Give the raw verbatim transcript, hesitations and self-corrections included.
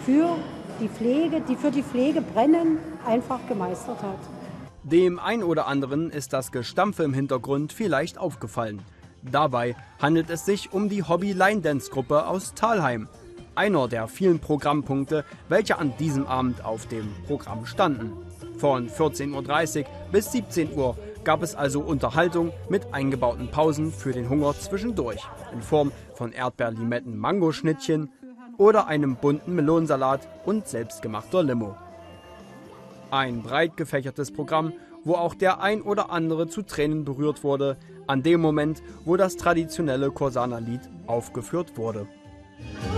für die Pflege, die für die Pflege brennen, einfach gemeistert hat. Dem einen oder anderen ist das Gestampfe im Hintergrund vielleicht aufgefallen. Dabei handelt es sich um die Hobby-Line-Dance-Gruppe aus Thalheim. Einer der vielen Programmpunkte, welche an diesem Abend auf dem Programm standen. Von vierzehn Uhr dreißig bis siebzehn Uhr gab es also Unterhaltung mit eingebauten Pausen für den Hunger zwischendurch in Form von Erdbeer-Limetten-Mangoschnittchen oder einem bunten Melonensalat und selbstgemachter Limo. Ein breit gefächertes Programm, wo auch der ein oder andere zu Tränen berührt wurde, an dem Moment, wo das traditionelle Kosaner Lied aufgeführt wurde.